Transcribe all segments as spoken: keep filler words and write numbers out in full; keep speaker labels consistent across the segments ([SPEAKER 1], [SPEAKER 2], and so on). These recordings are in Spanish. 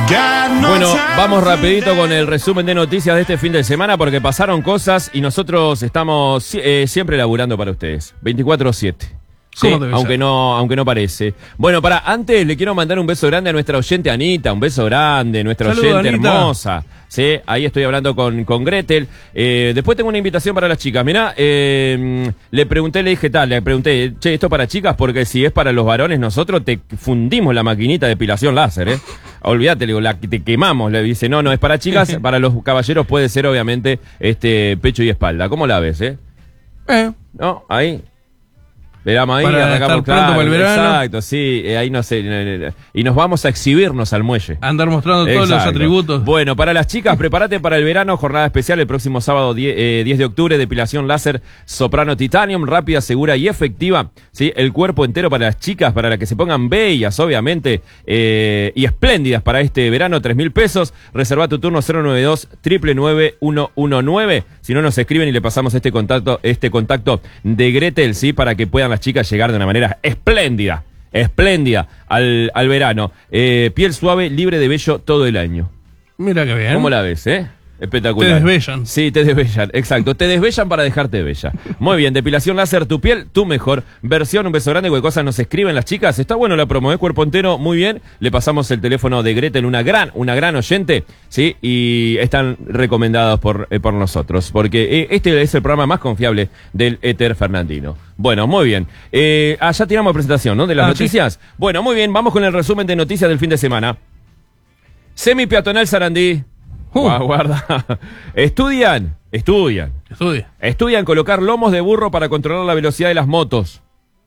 [SPEAKER 1] Bueno, vamos rapidito con el resumen de noticias de este fin de semana porque pasaron cosas y nosotros estamos eh, siempre laburando para ustedes, veinticuatro siete. Sí, aunque no, aunque no parece. Bueno, para antes le quiero mandar un beso grande a nuestra oyente Anita, un beso grande, nuestra
[SPEAKER 2] Saludos,
[SPEAKER 1] oyente
[SPEAKER 2] Anita.
[SPEAKER 1] hermosa. Sí, ahí estoy hablando con, con Gretel. Eh, después tengo una invitación para las chicas. Mirá, eh, le pregunté, le dije tal, le pregunté, che, esto para chicas, porque si es para los varones, nosotros te fundimos la maquinita de depilación láser, ¿eh? Olvídate, le digo, la, te quemamos. Le dice, no, no, es para chicas, para los caballeros puede ser, obviamente, este pecho y espalda. ¿Cómo la ves, eh?
[SPEAKER 2] Eh.
[SPEAKER 1] No, ahí. Le damos ahí,
[SPEAKER 2] Para
[SPEAKER 1] arrancamos,
[SPEAKER 2] estar pronto
[SPEAKER 1] claro,
[SPEAKER 2] para el verano.
[SPEAKER 1] Exacto, sí, eh, ahí no sé. Y nos vamos a exhibirnos al muelle.
[SPEAKER 2] Andar mostrando todos los
[SPEAKER 1] Exacto.
[SPEAKER 2] atributos.
[SPEAKER 1] Bueno, para las chicas, prepárate para el verano, jornada especial el próximo sábado diez, eh, diez de octubre, depilación láser Soprano Titanium, rápida, segura y efectiva. ¿Sí? El cuerpo entero para las chicas, para las que se pongan bellas, obviamente, eh, y espléndidas para este verano, tres mil pesos. Reserva tu turno cero nueve dos, nueve nueve uno uno nueve. Si no, nos escriben y le pasamos este contacto, este contacto de Gretel, ¿sí? Para que puedan las chicas llegar de una manera espléndida, espléndida al, al verano. Eh, piel suave, libre de vello todo el año.
[SPEAKER 2] Mira qué bien.
[SPEAKER 1] ¿Cómo la ves, eh? Espectacular.
[SPEAKER 2] Te desvellan.
[SPEAKER 1] Sí, te desvellan, exacto. Te desvellan para dejarte bella. Muy bien, depilación láser, tu piel, tu mejor versión. Un beso grande, cualquier cosa nos escriben las chicas. Está bueno la promo, ¿eh? Cuerpo entero, muy bien. Le pasamos el teléfono de Gretel, una gran, una gran oyente, ¿sí? Y están recomendados por, eh, por nosotros, porque eh, este es el programa más confiable del éter fernandino. Bueno, muy bien. Eh, ah, ya tiramos presentación, ¿no? De las
[SPEAKER 2] Ah,
[SPEAKER 1] noticias.
[SPEAKER 2] Sí.
[SPEAKER 1] Bueno, muy bien, vamos con el resumen de noticias del fin de semana. Semi-peatonal Sarandí.
[SPEAKER 2] Uh.
[SPEAKER 1] Guau, guarda. Estudian, estudian,
[SPEAKER 2] Estudia.
[SPEAKER 1] estudian colocar lomos de burro para controlar la velocidad de las motos.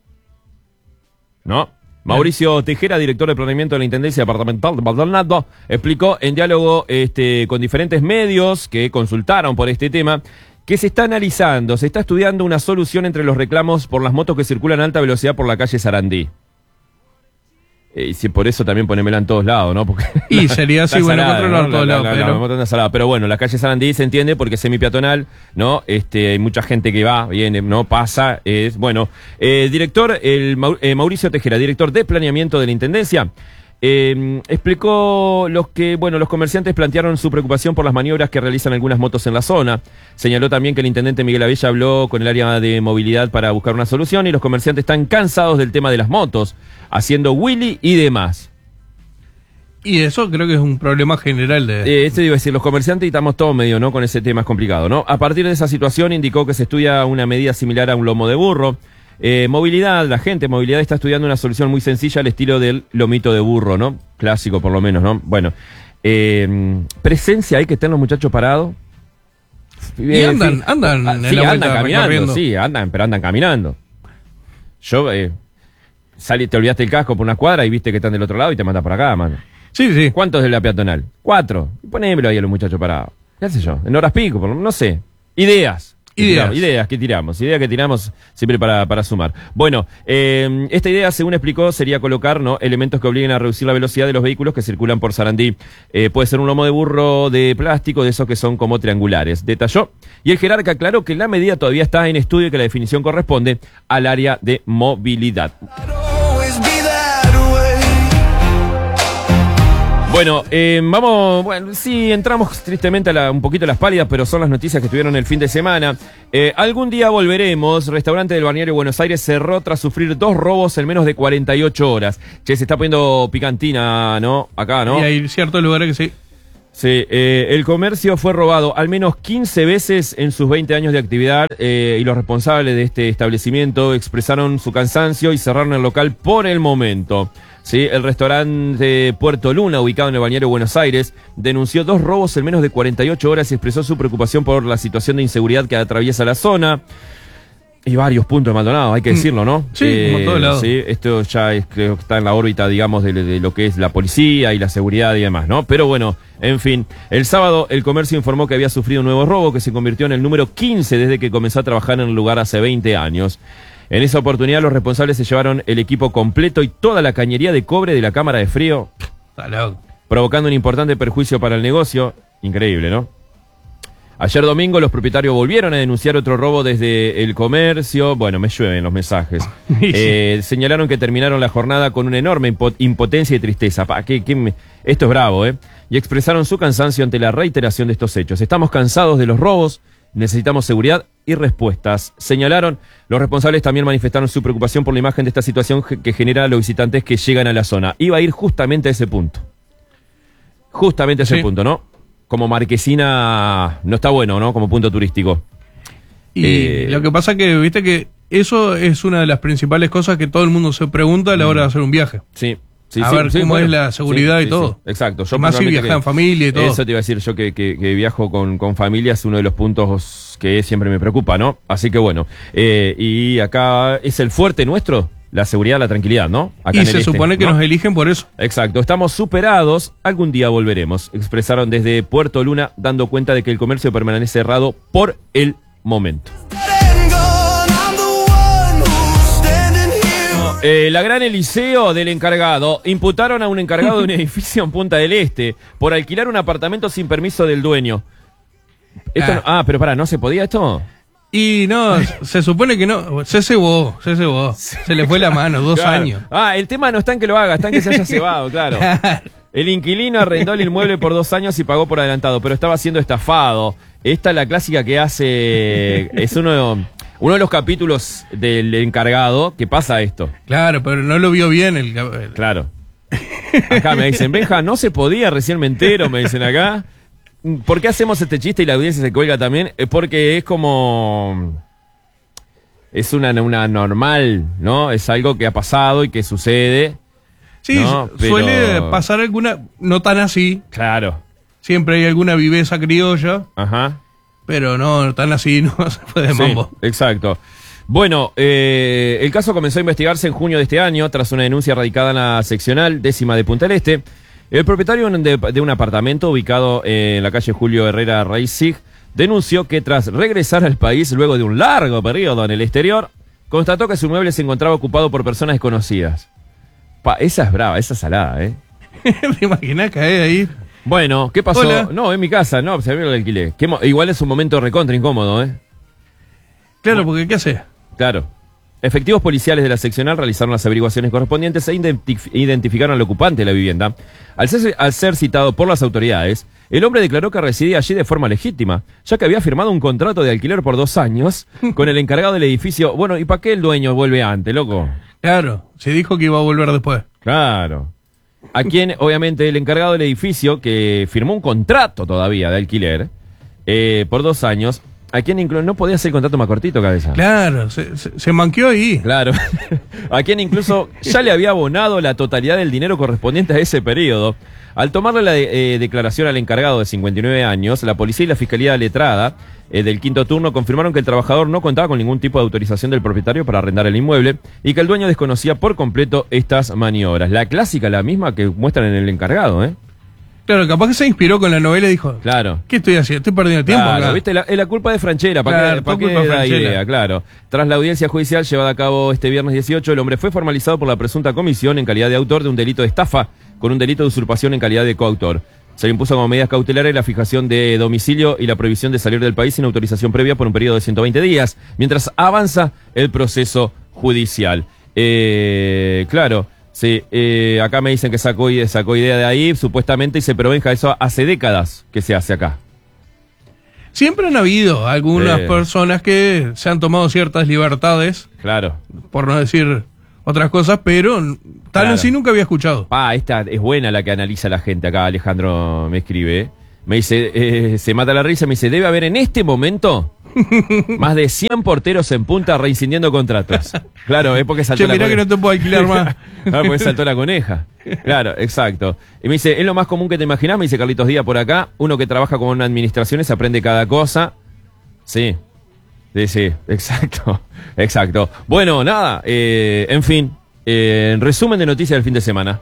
[SPEAKER 1] ¿No? Mauricio Tejera, director de planeamiento de la Intendencia Departamental de Maldonado, explicó en diálogo este, con diferentes medios que consultaron por este tema que se está analizando, se está estudiando una solución entre los reclamos por las motos que circulan a alta velocidad por la calle Sarandí. Y si por eso también ponémela en todos lados, ¿no? Porque
[SPEAKER 2] Y sería así, bueno, controlar en todos lados, pero...
[SPEAKER 1] pero... Salada. Pero bueno, la calle Sarandí se entiende porque es semi-peatonal, ¿no? Este, hay mucha gente que va, viene, ¿no? Pasa, es... Bueno, eh, director, el Mau- eh, Mauricio Tejera, director de planeamiento de la Intendencia, eh, explicó los que, bueno, los comerciantes plantearon su preocupación por las maniobras que realizan algunas motos en la zona. Señaló también que el intendente Miguel Abella habló con el área de movilidad para buscar una solución y los comerciantes están cansados del tema de las motos, haciendo wheelie y demás.
[SPEAKER 2] Y eso creo que es un problema general de...
[SPEAKER 1] Eh, este iba a decir, los comerciantes estamos todos medio, ¿no? Con ese tema es complicado, ¿no? A partir de esa situación indicó que se estudia una medida similar a un lomo de burro. Eh, movilidad, la gente, movilidad está estudiando una solución muy sencilla al estilo del lomito de burro, ¿no? Clásico por lo menos, ¿no? Bueno, eh, presencia hay que estén los muchachos parados.
[SPEAKER 2] Y andan, andan
[SPEAKER 1] Ah,
[SPEAKER 2] en
[SPEAKER 1] sí,
[SPEAKER 2] la
[SPEAKER 1] andan
[SPEAKER 2] vuelta
[SPEAKER 1] caminando,
[SPEAKER 2] recorriendo.
[SPEAKER 1] sí, andan, pero andan caminando. Yo, eh, salí, te olvidaste el casco por una cuadra y viste que están del otro lado y te mandas por acá, mano.
[SPEAKER 2] Sí, sí.
[SPEAKER 1] ¿Cuántos de la peatonal? Cuatro. Ponémelo ahí a los muchachos parados. ¿Qué sé yo? En horas pico, por lo- no sé. Ideas. ¿Qué
[SPEAKER 2] Ideas.
[SPEAKER 1] tiramos? Ideas que tiramos. Ideas que tiramos siempre para, para sumar. Bueno, eh, esta idea, según explicó, sería colocar, ¿no? elementos que obliguen a reducir la velocidad de los vehículos que circulan por Sarandí. Eh, puede ser un lomo de burro de plástico, de esos que son como triangulares. Detalló. Y el jerarca aclaró que la medida todavía está en estudio y que la definición corresponde al área de movilidad. Bueno, eh, vamos, bueno, sí, entramos tristemente a la, un poquito a las pálidas, pero son las noticias que tuvieron el fin de semana. Eh, algún día volveremos. Restaurante del Balneario Buenos Aires cerró tras sufrir dos robos en menos de cuarenta y ocho horas. Che, se está poniendo picantina, ¿no? Acá, ¿no?
[SPEAKER 2] Y hay ciertos lugares que sí.
[SPEAKER 1] Sí, eh, el comercio fue robado al menos quince veces en sus veinte años de actividad eh, y los responsables de este establecimiento expresaron su cansancio y cerraron el local por el momento. Sí, el restaurante Puerto Luna, ubicado en el Balneario Buenos Aires, denunció dos robos en menos de cuarenta y ocho horas y expresó su preocupación por la situación de inseguridad que atraviesa la zona. Y varios puntos de Maldonado, hay que decirlo, ¿no?
[SPEAKER 2] Sí, eh, como todo lado.
[SPEAKER 1] Sí, esto ya es, creo que está en la órbita, digamos, de, de lo que es la policía y la seguridad y demás, ¿no? Pero bueno, en fin. El sábado el comercio informó que había sufrido un nuevo robo que se convirtió en el número quince desde que comenzó a trabajar en el lugar hace veinte años. En esa oportunidad los responsables se llevaron el equipo completo y toda la cañería de cobre de la cámara de frío,
[SPEAKER 2] Está loco.
[SPEAKER 1] provocando un importante perjuicio para el negocio. Increíble, ¿no? Ayer domingo los propietarios volvieron a denunciar otro robo desde el comercio. Bueno, me llueven los mensajes. Eh, señalaron que terminaron la jornada con una enorme impo- impotencia y tristeza. Pa, ¿qué, qué me... Esto es bravo, ¿eh? Y expresaron su cansancio ante la reiteración de estos hechos. Estamos cansados de los robos, necesitamos seguridad y respuestas. Señalaron, los responsables también manifestaron su preocupación por la imagen de esta situación que genera a los visitantes que llegan a la zona. Iba a ir justamente a ese punto. Justamente a ese
[SPEAKER 2] sí.
[SPEAKER 1] punto, ¿no? Como Marquesina no está bueno, ¿no? Como punto turístico.
[SPEAKER 2] Y
[SPEAKER 1] Eh,
[SPEAKER 2] lo que pasa que, viste que eso es una de las principales cosas que todo el mundo se pregunta a la hora de hacer un viaje.
[SPEAKER 1] Sí. Sí,
[SPEAKER 2] a
[SPEAKER 1] sí,
[SPEAKER 2] ver
[SPEAKER 1] sí,
[SPEAKER 2] cómo
[SPEAKER 1] bueno,
[SPEAKER 2] es la seguridad
[SPEAKER 1] sí,
[SPEAKER 2] y
[SPEAKER 1] sí,
[SPEAKER 2] todo.
[SPEAKER 1] sí, exacto. Yo
[SPEAKER 2] Más si
[SPEAKER 1] personalmente
[SPEAKER 2] viajas en
[SPEAKER 1] que-
[SPEAKER 2] familia y todo.
[SPEAKER 1] Eso te iba a decir yo que, que, que viajo con, con familia, es uno de los puntos que siempre me preocupa, ¿no? Así que bueno, eh, y acá es el fuerte nuestro, la seguridad, la tranquilidad, ¿no? Acá
[SPEAKER 2] Y
[SPEAKER 1] en
[SPEAKER 2] se
[SPEAKER 1] el este,
[SPEAKER 2] supone que
[SPEAKER 1] ¿no?
[SPEAKER 2] nos eligen por eso.
[SPEAKER 1] Exacto, estamos superados, algún día volveremos, expresaron desde Puerto Luna, dando cuenta de que el comercio permanece cerrado por el momento. Eh, la gran Eliseo del encargado. Imputaron a un encargado de un edificio en Punta del Este por alquilar un apartamento sin permiso del dueño. Esto
[SPEAKER 2] Ah.
[SPEAKER 1] no- ah, pero pará, ¿no se podía esto?
[SPEAKER 2] Y no, se supone que no. Se cebó, se cebó. Se le fue la mano, dos
[SPEAKER 1] Claro.
[SPEAKER 2] años.
[SPEAKER 1] Ah, el tema no está en que lo haga, está en que se haya cebado, claro. El inquilino arrendó el inmueble por dos años y pagó por adelantado, pero estaba siendo estafado. Esta es la clásica que hace... Es uno, uno de los capítulos del encargado que pasa esto.
[SPEAKER 2] Claro, pero no lo vio bien el. el-
[SPEAKER 1] Claro. Acá me dicen, Benja, no se podía, recién me entero, me dicen acá. ¿Por qué hacemos este chiste y la audiencia se cuelga también? Es porque es como... Es una, una normal, ¿no? Es algo que ha pasado y que sucede.
[SPEAKER 2] Sí,
[SPEAKER 1] No, pero-
[SPEAKER 2] suele pasar alguna. No tan así.
[SPEAKER 1] Claro.
[SPEAKER 2] Siempre hay alguna viveza criolla.
[SPEAKER 1] Ajá.
[SPEAKER 2] Pero no tan así, no se fue de
[SPEAKER 1] Sí,
[SPEAKER 2] mambo.
[SPEAKER 1] exacto. Bueno, eh, el caso comenzó a investigarse en junio de este año tras una denuncia radicada en la seccional décima de Punta del Este. El propietario de, de un apartamento ubicado en la calle Julio Herrera Reisig denunció que tras regresar al país luego de un largo periodo en el exterior, constató que su inmueble se encontraba ocupado por personas desconocidas. Pa, esa es brava, esa es salada, ¿eh?
[SPEAKER 2] ¿Te imaginas caer ahí?
[SPEAKER 1] Bueno, ¿qué pasó?
[SPEAKER 2] Hola.
[SPEAKER 1] No, en mi casa, no, se lo alquilé. Qué mo- Igual es un momento recontra incómodo, ¿eh?
[SPEAKER 2] Claro, porque ¿qué hace?
[SPEAKER 1] Claro. Efectivos policiales de la seccional realizaron las averiguaciones correspondientes e identif- identificaron al ocupante de la vivienda. Al ser, al ser citado por las autoridades, el hombre declaró que residía allí de forma legítima, ya que había firmado un contrato de alquiler por dos años con el encargado del edificio. Bueno, ¿y para qué el dueño vuelve antes, loco?
[SPEAKER 2] Claro, se dijo que iba a volver después.
[SPEAKER 1] Claro. A quien, obviamente, el encargado del edificio, que firmó un contrato todavía de alquiler eh, por dos años, a quien inclu- no podía hacer el contrato más cortito, cabeza.
[SPEAKER 2] Claro, se, se, se manqueó ahí.
[SPEAKER 1] Claro. A quien incluso ya le había abonado la totalidad del dinero correspondiente a ese periodo. Al tomarle la de- eh, declaración al encargado de cincuenta y nueve años, la policía y la fiscalía letrada eh, del quinto turno confirmaron que el trabajador no contaba con ningún tipo de autorización del propietario para arrendar el inmueble y que el dueño desconocía por completo estas maniobras. La clásica, la misma que muestran en el encargado, ¿eh?
[SPEAKER 2] Claro, capaz que se inspiró con la novela y dijo,
[SPEAKER 1] Claro.
[SPEAKER 2] ¿qué estoy haciendo? Estoy perdiendo tiempo
[SPEAKER 1] Claro,
[SPEAKER 2] acá.
[SPEAKER 1] ¿viste? La, es la culpa de Franchella, ¿para
[SPEAKER 2] Claro,
[SPEAKER 1] qué, pa'
[SPEAKER 2] todo
[SPEAKER 1] qué
[SPEAKER 2] culpa de
[SPEAKER 1] da
[SPEAKER 2] Franchella.
[SPEAKER 1] idea? Claro. Tras la audiencia judicial llevada a cabo este viernes dieciocho, el hombre fue formalizado por la presunta comisión en calidad de autor de un delito de estafa con un delito de usurpación en calidad de coautor. Se le impuso como medidas cautelares la fijación de domicilio y la prohibición de salir del país sin autorización previa por un periodo de ciento veinte días, mientras avanza el proceso judicial. Eh, claro. Sí, eh, acá me dicen que sacó, sacó idea de ahí, supuestamente, y se pero Benja, eso hace décadas que se hace acá.
[SPEAKER 2] Siempre han habido algunas
[SPEAKER 1] Eh.
[SPEAKER 2] personas que se han tomado ciertas libertades,
[SPEAKER 1] Claro.
[SPEAKER 2] por no decir otras cosas, pero tal
[SPEAKER 1] Claro.
[SPEAKER 2] así nunca había escuchado.
[SPEAKER 1] Pa, esta es buena la que analiza la gente acá, Alejandro me escribe. ¿eh? Me dice, eh, se mata la risa, me dice, debe haber en este momento más de cien porteros en punta reincidiendo contratos. Claro, es porque saltó
[SPEAKER 2] Che,
[SPEAKER 1] la
[SPEAKER 2] mirá que
[SPEAKER 1] coneja.
[SPEAKER 2] no te puedo alquilar más.
[SPEAKER 1] Ah, porque saltó la coneja. Claro, exacto. Y me dice, es lo más común que te imaginás, me dice Carlitos Díaz por acá, uno que trabaja con administraciones aprende cada cosa. Sí, sí, sí, exacto, exacto. Bueno, nada, eh, en fin, eh, en resumen de noticias del fin de semana.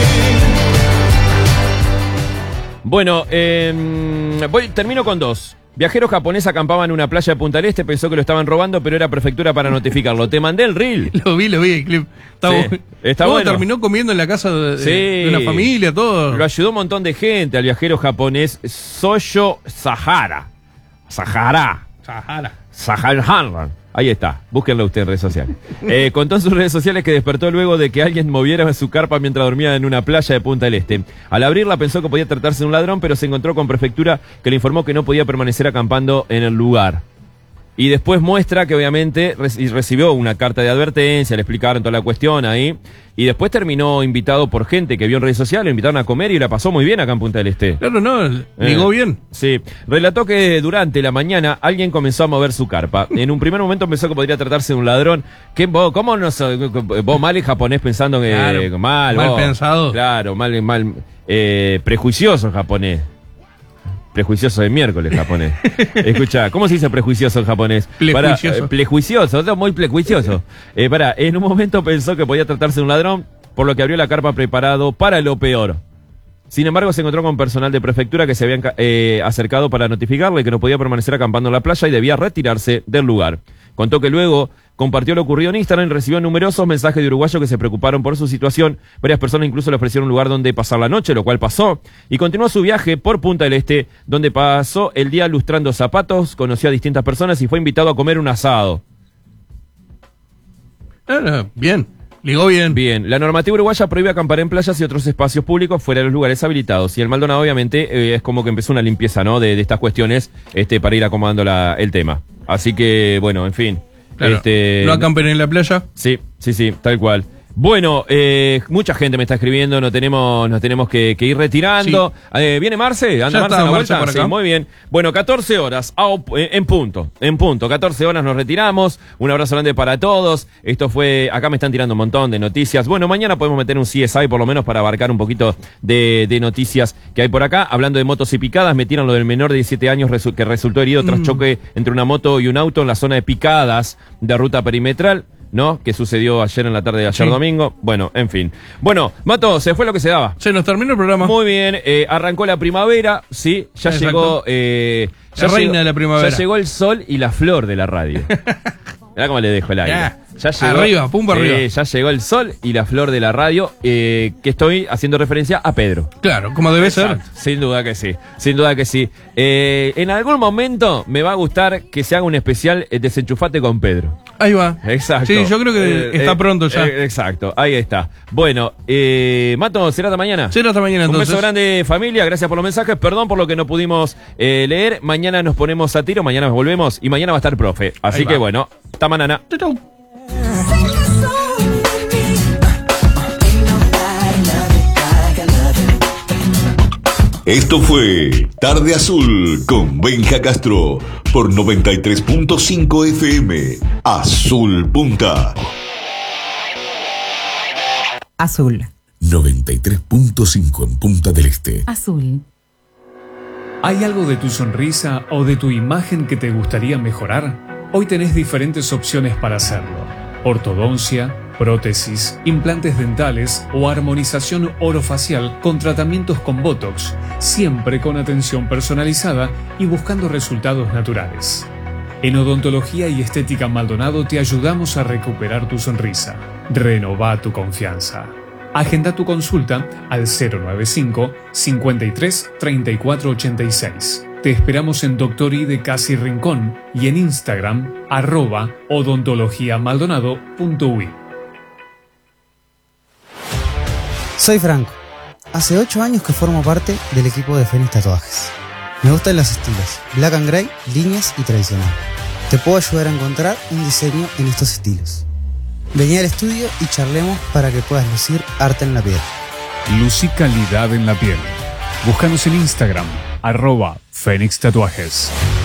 [SPEAKER 1] Bueno, eh, voy, termino con dos. Viajero japonés acampaba en una playa de Punta del Este, pensó que lo estaban robando, pero era prefectura para notificarlo. Te mandé el reel.
[SPEAKER 2] Lo vi, lo vi, el clip. Está,
[SPEAKER 1] Sí,
[SPEAKER 2] bu-
[SPEAKER 1] está
[SPEAKER 2] ¿Cómo
[SPEAKER 1] bueno.
[SPEAKER 2] terminó comiendo en la casa de, de-
[SPEAKER 1] Sí.
[SPEAKER 2] de una familia, todo?
[SPEAKER 1] Lo ayudó un montón de gente al viajero japonés Soyo Sahara. Sahara.
[SPEAKER 2] Sahara.
[SPEAKER 1] Sahara. Ahí está, búsquenlo usted en redes sociales. Eh, contó en sus redes sociales que despertó luego de que alguien moviera su carpa mientras dormía en una playa de Punta del Este. Al abrirla pensó que podía tratarse de un ladrón, pero se encontró con prefectura que le informó que no podía permanecer acampando en el lugar. Y después muestra que obviamente reci- recibió una carta de advertencia, le explicaron toda la cuestión ahí. Y después terminó invitado por gente que vio en redes sociales, lo invitaron a comer y la pasó muy bien acá en Punta del Este.
[SPEAKER 2] Claro, no, ligó
[SPEAKER 1] Eh,
[SPEAKER 2] bien.
[SPEAKER 1] Sí, relató que durante la mañana alguien comenzó a mover su carpa. En un primer momento pensó que podría tratarse de un ladrón. ¿Qué, vos, ¿Cómo no so- vos mal en japonés pensando que
[SPEAKER 2] Claro,
[SPEAKER 1] mal?
[SPEAKER 2] mal
[SPEAKER 1] vos?
[SPEAKER 2] pensado.
[SPEAKER 1] Claro, mal, mal eh, prejuicioso en japonés. Prejuicioso de miércoles japonés. Escucha, ¿cómo se dice prejuicioso en japonés? Pará,
[SPEAKER 2] Plejuicioso.
[SPEAKER 1] eh, plejuicioso, no, muy plejuicioso. Eh, pará, en un momento pensó que podía tratarse de un ladrón, por lo que abrió la carpa preparado para lo peor. Sin embargo, se encontró con personal de prefectura que se habían eh, acercado para notificarle que no podía permanecer acampando en la playa y debía retirarse del lugar. Contó que luego compartió lo ocurrido en Instagram y recibió numerosos mensajes de uruguayos que se preocuparon por su situación. Varias personas incluso le ofrecieron un lugar donde pasar la noche, lo cual pasó. Y continuó su viaje por Punta del Este, donde pasó el día lustrando zapatos, conoció a distintas personas y fue invitado a comer un asado.
[SPEAKER 2] Ah, no, bien, ligó bien.
[SPEAKER 1] Bien, la normativa uruguaya prohíbe acampar en playas y otros espacios públicos fuera de los lugares habilitados. Y el Maldonado, obviamente, eh, es como que empezó una limpieza, ¿no? De, de estas cuestiones, este, para ir acomodando la, el tema. Así que, bueno, en fin.
[SPEAKER 2] Claro,
[SPEAKER 1] este,
[SPEAKER 2] no acampen en la playa.
[SPEAKER 1] Sí, sí, sí, tal cual. Bueno, eh, mucha gente me está escribiendo, nos tenemos, nos tenemos que, que ir retirando.
[SPEAKER 2] Sí.
[SPEAKER 1] Eh, ¿Viene Marce? ¿Anda
[SPEAKER 2] Ya
[SPEAKER 1] Marce
[SPEAKER 2] está
[SPEAKER 1] a la
[SPEAKER 2] Marce
[SPEAKER 1] vuelta?
[SPEAKER 2] por acá.
[SPEAKER 1] Sí, muy bien. Bueno, catorce horas, au- eh, en punto, en punto. catorce horas nos retiramos. Un abrazo grande para todos. Esto fue, acá me están tirando un montón de noticias. Bueno, mañana podemos meter un C S I por lo menos para abarcar un poquito de, de noticias que hay por acá. Hablando de motos y picadas, metieron lo del menor de diecisiete años resu- que resultó herido tras
[SPEAKER 2] Mm.
[SPEAKER 1] choque entre una moto y un auto en la zona de Picadas de ruta perimetral, ¿no? Que sucedió ayer en la tarde de ayer
[SPEAKER 2] Sí.
[SPEAKER 1] domingo. Bueno, en fin. Bueno, Mato, se fue lo que se daba.
[SPEAKER 2] Se nos terminó el programa.
[SPEAKER 1] Muy bien, eh, arrancó la primavera, sí, ya
[SPEAKER 2] Exacto.
[SPEAKER 1] llegó... Eh, ya
[SPEAKER 2] La reina
[SPEAKER 1] llegó-
[SPEAKER 2] de la primavera.
[SPEAKER 1] Ya llegó el sol y la flor de la radio. Mirá cómo le dejo el aire.
[SPEAKER 2] Ya.
[SPEAKER 1] Ya llegó,
[SPEAKER 2] Arriba, pum para
[SPEAKER 1] sí,
[SPEAKER 2] arriba.
[SPEAKER 1] ya llegó el sol y la flor de la radio, eh, que estoy haciendo referencia a Pedro.
[SPEAKER 2] Claro, como debe
[SPEAKER 1] Exacto, sin duda que sí, sin duda que sí. Eh, en algún momento me va a gustar que se haga un especial eh, Desenchufate con Pedro.
[SPEAKER 2] ser. Ahí va.
[SPEAKER 1] Exacto.
[SPEAKER 2] Sí, yo creo que
[SPEAKER 1] Eh,
[SPEAKER 2] está
[SPEAKER 1] eh,
[SPEAKER 2] pronto ya.
[SPEAKER 1] eh, exacto, ahí está. Bueno, eh, Mato, ¿será hasta mañana?
[SPEAKER 2] Será hasta mañana,
[SPEAKER 1] Un
[SPEAKER 2] entonces.
[SPEAKER 1] beso grande, familia. Gracias por los mensajes. Perdón por lo que no pudimos eh, leer. Mañana nos ponemos a tiro, mañana nos volvemos y mañana va a estar profe. Así
[SPEAKER 2] Ahí
[SPEAKER 1] que
[SPEAKER 2] va.
[SPEAKER 1] bueno, hasta mañana.
[SPEAKER 2] Chau, chau.
[SPEAKER 3] Esto fue Tarde Azul con Benja Castro por noventa y tres punto cinco F M. Azul Punta.
[SPEAKER 4] Azul.
[SPEAKER 3] noventa y tres punto cinco en Punta del Este.
[SPEAKER 4] Azul.
[SPEAKER 5] ¿Hay algo de tu sonrisa o de tu imagen que te gustaría mejorar? Hoy tenés diferentes opciones para hacerlo. Ortodoncia, prótesis, implantes dentales o armonización orofacial con tratamientos con Botox, siempre con atención personalizada y buscando resultados naturales. En Odontología y Estética Maldonado te ayudamos a recuperar tu sonrisa. Renová tu confianza. Agenda tu consulta al cero noventa y cinco, cincuenta y tres, treinta y cuatro ochenta y seis. Te esperamos en Doctor I de Casi Rincón y en Instagram arroba odontologiamaldonado punto uy.
[SPEAKER 6] Soy Franco. Hace ocho años que formo parte del equipo de Fénix Tatuajes. Me gustan los estilos, black and grey, líneas y tradicional. Te puedo ayudar a encontrar un diseño en estos estilos. Vení al estudio y charlemos para que puedas lucir arte en la piel.
[SPEAKER 5] Lucí calidad en la piel. Búscanos en Instagram arroba Fénix Tatuajes.